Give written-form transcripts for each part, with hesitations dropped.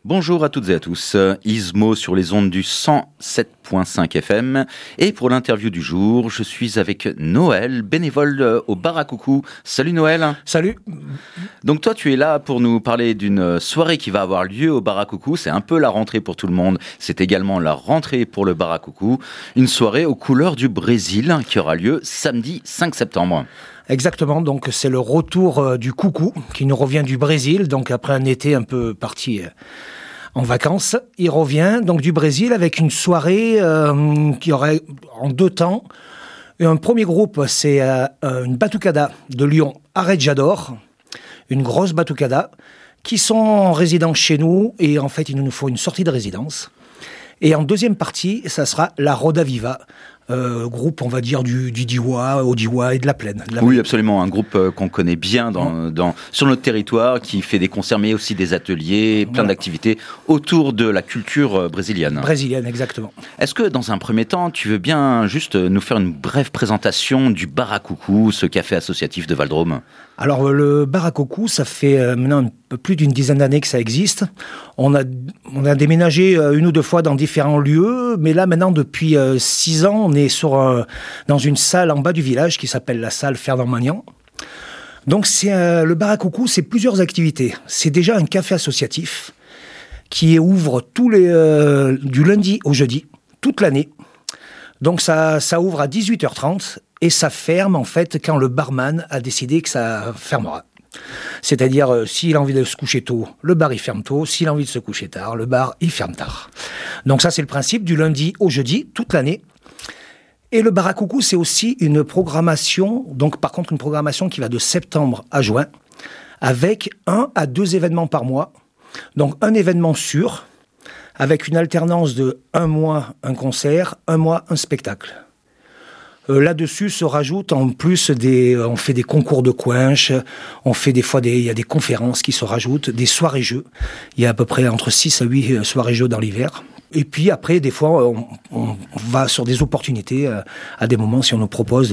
Bonjour à toutes et à tous, Ismo sur les ondes du 107.5 FM. Et pour l'interview du jour, je suis avec Noël, bénévole au bar à coucou. Salut Noël. Salut. Donc toi tu es là pour nous parler d'une soirée qui va avoir lieu au bar à coucou. C'est un peu la rentrée pour tout le monde, c'est également la rentrée pour le bar à coucou. Une soirée aux couleurs du Brésil qui aura lieu samedi 5 septembre. Exactement, donc c'est le retour du coucou qui nous revient du Brésil, donc après un été un peu parti en vacances. Il revient donc du Brésil avec une soirée qui aurait en deux temps. Et un premier groupe, c'est une batucada de Lyon, Arrejador, une grosse batucada, qui sont en résidence chez nous et en fait il nous faut une sortie de résidence. Et en deuxième partie, ça sera la Roda Viva, groupe, on va dire, du Diois, au Diois et de la Plaine. Oui, absolument, un groupe qu'on connaît bien sur notre territoire, qui fait des concerts, mais aussi des ateliers, plein d'activités autour de la culture brésilienne. Brésilienne, exactement. Est-ce que, dans un premier temps, tu veux bien juste nous faire une brève présentation du bar à coucou, ce café associatif de Val-de-Rome ? Alors, le bar à coucou, ça fait maintenant un peu plus d'une dizaine d'années que ça existe. On a déménagé une ou deux fois dans différents lieux, mais là, maintenant, depuis 6 ans, on est dans une salle en bas du village qui s'appelle la salle Fernand Magnan. Donc, le bar à coucou, c'est plusieurs activités. C'est déjà un café associatif qui ouvre du lundi au jeudi, toute l'année. Donc, ça ouvre à 18h30 et ça ferme, en fait, quand le barman a décidé que ça fermera. C'est-à-dire, s'il a envie de se coucher tôt, le bar, il ferme tôt. S'il a envie de se coucher tard, le bar, il ferme tard. Donc ça, c'est le principe du lundi au jeudi, toute l'année. Et le bar à coucou, c'est aussi une programmation, donc par contre, une programmation qui va de septembre à juin, avec 1 à 2 événements par mois. Donc un événement sûr, avec une alternance de 1 mois un concert, 1 mois un spectacle. Là-dessus se rajoute en plus on fait des concours de coinches, on fait il y a des conférences qui se rajoutent, des soirées-jeux. Il y a à peu près entre 6 à 8 soirées-jeux dans l'hiver. Et puis après, des fois, on va sur des opportunités à des moments si on nous propose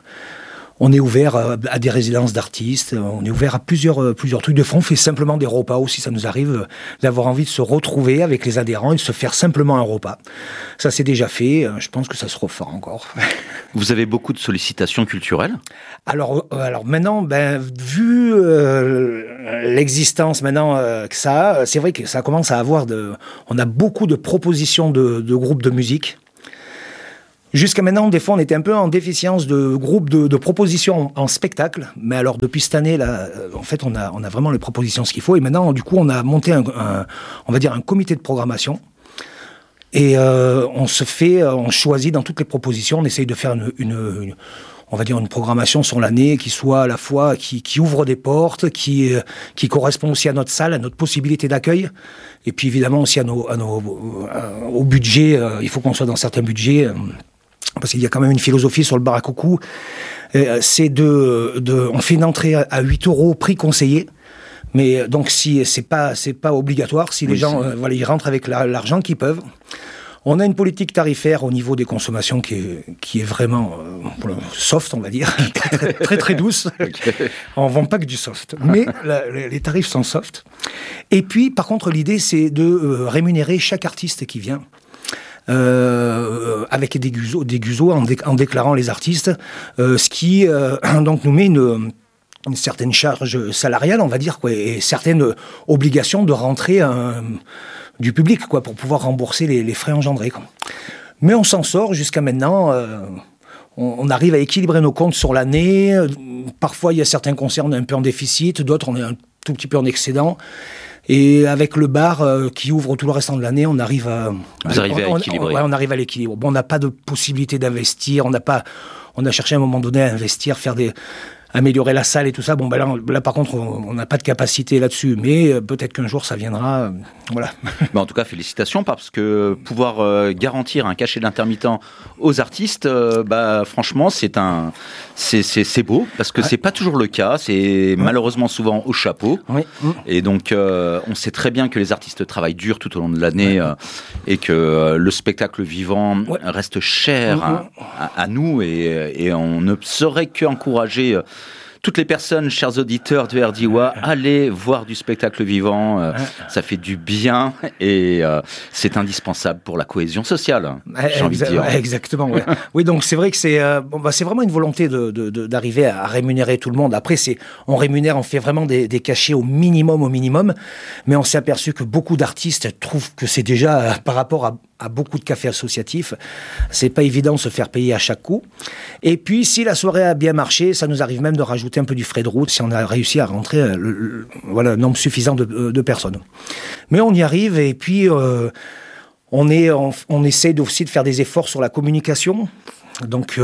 on est ouvert à des résidences d'artistes, on est ouvert à plusieurs trucs de fond. On fait simplement des repas aussi, ça nous arrive d'avoir envie de se retrouver avec les adhérents et de se faire simplement un repas. Ça, c'est déjà fait, je pense que ça se refera encore. Vous avez beaucoup de sollicitations culturelles ? Alors maintenant, vu l'existence maintenant que ça a, c'est vrai que ça commence à avoir on a beaucoup de propositions de groupes de musique. Jusqu'à maintenant, des fois, on était un peu en déficience de groupes de propositions en spectacle. Mais alors, depuis cette année, là, en fait, on a vraiment les propositions, ce qu'il faut. Et maintenant, du coup, on a monté on va dire, un comité de programmation. Et on choisit dans toutes les propositions, on essaye de faire on va dire une programmation sur l'année qui soit à la fois, qui ouvre des portes, qui correspond aussi à notre salle, à notre possibilité d'accueil. Et puis, évidemment, aussi au budget. Il faut qu'on soit dans certains budgets. Parce qu'il y a quand même une philosophie sur le bar à coucou, c'est on fait une entrée à 8 € prix conseillé, mais donc si c'est pas obligatoire, si les gens ils rentrent avec l'argent qu'ils peuvent. On a une politique tarifaire au niveau des consommations qui est vraiment soft, on va dire, très, très, très douce. Okay. On vend pas que du soft, mais les tarifs sont soft. Et puis, par contre, l'idée, c'est de rémunérer chaque artiste qui vient. Avec des guzos en déclarant les artistes, ce qui donc nous met une certaine charge salariale, on va dire, quoi, et certaines obligations de rentrer du public, quoi, pour pouvoir rembourser les frais engendrés, quoi. Mais on s'en sort jusqu'à maintenant. On arrive à équilibrer nos comptes sur l'année. Parfois, il y a certains concerts, on est un peu en déficit, d'autres, on est un tout petit peu en excédent. Et avec le bar qui ouvre tout le restant de l'année, on arrive à... Vous arrivez à équilibrer. On arrive à l'équilibre. Bon, on n'a pas de possibilité d'investir, on a cherché à un moment donné à investir, améliorer la salle et tout ça. Bon, là par contre, on n'a pas de capacité là-dessus, mais peut-être qu'un jour ça viendra. Voilà. En tout cas, félicitations, parce que pouvoir garantir un cachet d'intermittent aux artistes, franchement, c'est beau, parce que c'est pas toujours le cas. C'est malheureusement souvent au chapeau. Oui. Et donc, on sait très bien que les artistes travaillent dur tout au long de l'année et que le spectacle vivant reste cher à nous, et on ne saurait qu'encourager toutes les personnes, chers auditeurs de RDIWA, allez voir du spectacle vivant. Ça fait du bien et c'est indispensable pour la cohésion sociale, j'ai envie de dire. Exactement, ouais. Oui, donc c'est vrai que c'est vraiment une volonté d'arriver à rémunérer tout le monde. Après, on rémunère, on fait vraiment des cachets au minimum, mais on s'est aperçu que beaucoup d'artistes trouvent que c'est déjà, par rapport à beaucoup de cafés associatifs, c'est pas évident de se faire payer à chaque coup. Et puis, si la soirée a bien marché, ça nous arrive même de rajouter un peu du frais de route si on a réussi à rentrer un nombre suffisant de personnes. Mais on y arrive et puis on essaie aussi de faire des efforts sur la communication. Donc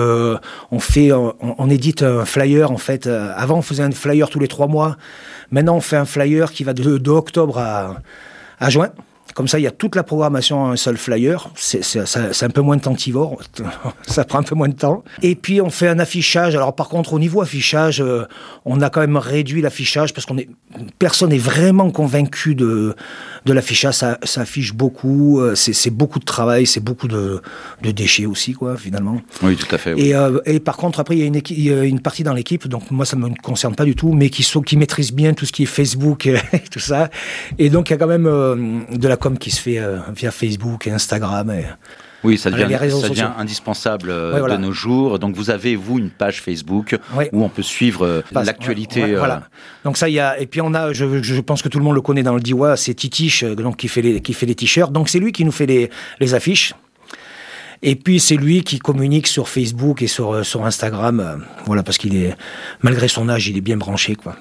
on édite un flyer en fait. Avant on faisait un flyer tous les 3 mois. Maintenant on fait un flyer qui va de octobre à juin. Comme ça, il y a toute la programmation à un seul flyer. C'est un peu moins tentivore. Ça prend un peu moins de temps. Et puis, on fait un affichage. Alors, par contre, au niveau affichage, on a quand même réduit l'affichage parce personne n'est vraiment convaincu de l'affichage. Ça affiche beaucoup. C'est beaucoup de travail. C'est beaucoup de déchets aussi, quoi, finalement. Oui, tout à fait. Oui. Et par contre, après, il y a une partie dans l'équipe. Donc, moi, ça ne me concerne pas du tout, mais qui maîtrise bien tout ce qui est Facebook et tout ça. Et donc, il y a quand même de la com qui se fait via Facebook et Instagram. Oui, ça devient indispensable de nos jours. Donc, vous avez, vous, une page Facebook où on peut suivre l'actualité. Voilà. Donc, ça, il y a. Et puis, on a, je pense que tout le monde le connaît dans le DIWA, c'est Titiche, donc, qui fait les t-shirts. Donc, c'est lui qui nous fait les affiches. Et puis, c'est lui qui communique sur Facebook et sur Instagram. Voilà, parce malgré son âge, il est bien branché, quoi.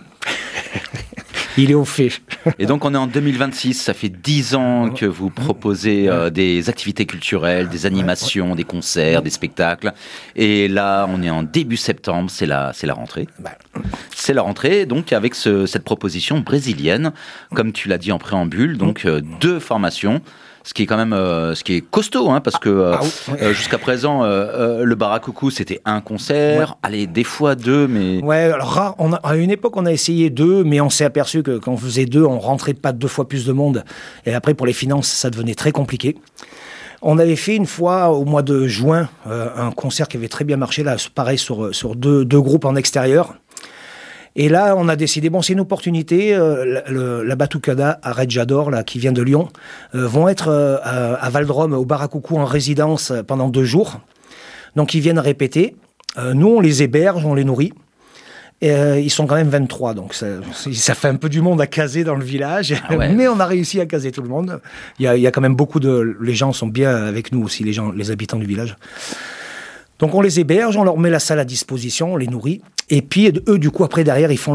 Il est au fait. Et donc, on est en 2026. Ça fait 10 ans que vous proposez des activités culturelles, des animations, des concerts, des spectacles. Et là, on est en début septembre. C'est la rentrée. C'est la rentrée, donc, avec cette proposition brésilienne, comme tu l'as dit en préambule. Donc, 2 formations. Ce qui est quand même ce qui est costaud, hein, parce que jusqu'à présent, le bar à coucou, c'était un concert, allez, des fois 2, mais... Ouais, alors à une époque, on a essayé 2, mais on s'est aperçu que quand on faisait 2, on rentrait pas 2 fois plus de monde, et après, pour les finances, ça devenait très compliqué. On avait fait une fois, au mois de juin, un concert qui avait très bien marché, là, pareil, sur deux groupes en extérieur. Et là, on a décidé, c'est une opportunité, la Batucada à Redjador, là, qui vient de Lyon, vont être à Val-de-Rome, au bar à coucou, en résidence pendant 2 jours. Donc, ils viennent répéter. Nous, on les héberge, on les nourrit. Et, ils sont quand même 23, donc ça fait un peu du monde à caser dans le village. Mais on a réussi à caser tout le monde. Il y a quand même les gens sont bien avec nous aussi, les habitants du village. Donc, on les héberge, on leur met la salle à disposition, on les nourrit. Et puis, eux, du coup, après, derrière, ils font